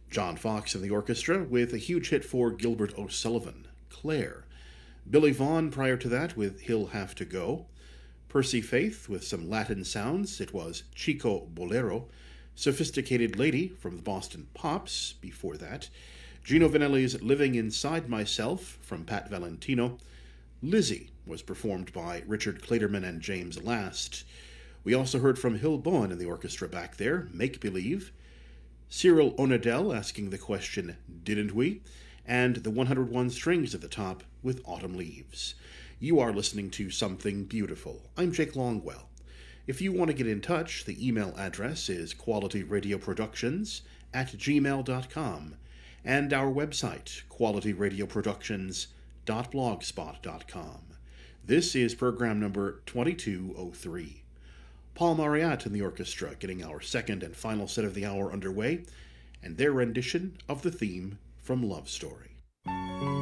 John Fox and the orchestra with a huge hit for Gilbert O'Sullivan, Claire. Billy Vaughn prior to that with He'll Have to Go. Percy Faith with some Latin sounds, it was Chico Bolero. Sophisticated Lady from the Boston Pops before that. Gino Vanelli's Living Inside Myself from Pat Valentino. Lizzie was performed by Richard Clayderman and James Last. We also heard from Hill Bowen in the orchestra back there, Make Believe. Cyril Onadell asking the question, Didn't we? And the 101 Strings at the top with Autumn Leaves. You are listening to Something Beautiful. I'm Jake Longwell. If you want to get in touch, the email address is qualityradioproductions@gmail.com and our website, qualityradioproductions.blogspot.com. This is program number 2203. Paul Mariat and the orchestra getting our second and final set of the hour underway, and their rendition of the theme from Love Story.